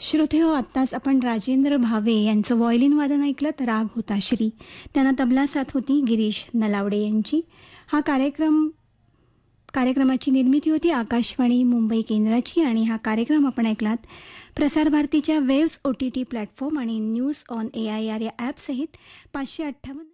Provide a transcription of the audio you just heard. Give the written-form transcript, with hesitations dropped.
श्रोतेहो, आत्ताच आपण राजेंद्र भावे यांचं व्हायोलिन वादन ऐकलं. तर राग होता श्री. त्यांना तबला साथ होती गिरीश नलावडे यांची. हा कार्यक्रमाची निर्मिती होती आकाशवाणी मुंबई केंद्राची आणि हा कार्यक्रम आपण ऐकलात प्रसार भारतीच्या वेव्स OTT प्लॅटफॉर्म आणि न्यूज ऑन AIR या ॲपसहित 558